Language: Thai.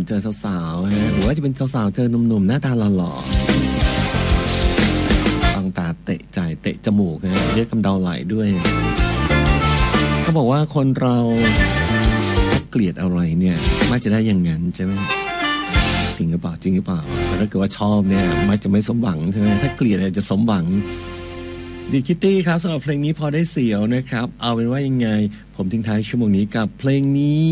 เจอสาวๆฮะหรือว่าจะเป็นสาวๆเจอหนุ่มๆหน้าตาหล่อๆฟังตาเตะใจเตะจมูกฮะเรียกกำเดาไหลด้วยเขาบอกว่าคนเราเกลียดอะไรเนี่ยมักจะได้อย่างนั้นใช่ไหมจริงหรือเปล่าแต่ถ้าเกิดว่าชอบเนี่ยมักจะไม่สมหวังใช่ไหมถ้าเกลียดจะสมหวังดีคิตตี้ครับสำหรับเพลงนี้พอได้เสียวนะครับเอาเป็นว่ายังไงผมทิ้งท้ายชั่วโมงนี้กับเพลงนี้